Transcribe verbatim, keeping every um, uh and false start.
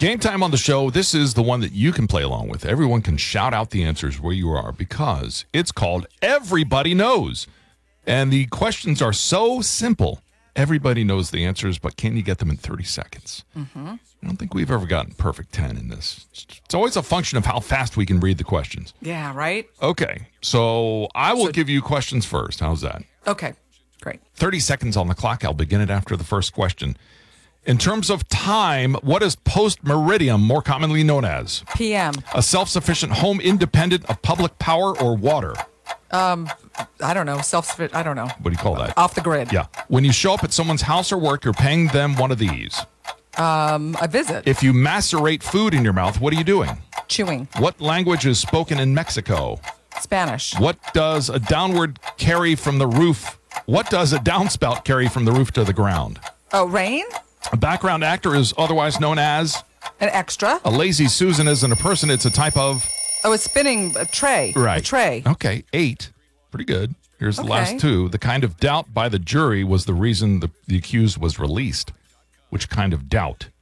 Game time on the show. This is the one that you can play along with. Everyone can shout out the answers where you are because it's called Everybody Knows. And the questions are so simple. Everybody knows the answers, but can you get them in thirty seconds? Mm-hmm. I don't think we've ever gotten perfect ten in this. It's always a function of how fast we can read the questions. Yeah, right? Okay, so I will So- give you questions first. How's that? Okay, great. thirty seconds on the clock. I'll begin it after the first question. In terms of time, what is post-meridium more commonly known as? P M. A self-sufficient home independent of public power or water? I don't know. Self-sufficient. I don't know. What do you call that? Off the grid. Yeah. When you show up at someone's house or work, you're paying them one of these. Um, a visit. If you macerate food in your mouth, what are you doing? Chewing. What language is spoken in Mexico? Spanish. What does a downward carry from the roof? What does a downspout carry from the roof to the ground? Oh, rain? A background actor is otherwise known as An extra? a lazy Susan. Isn't a person, it's a type of. Oh, a spinning a tray. Right. A tray. Okay, eight. Pretty good. Here's the Okay. last two. The kind of doubt by the jury was the reason the, the accused was released. Which kind of doubt?